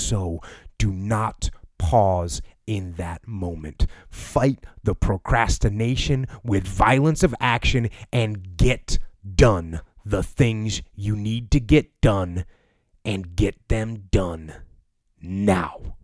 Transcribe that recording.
so. Do not pause in that moment. Fight the procrastination with violence of action and get done the things you need to get done, and get them done now.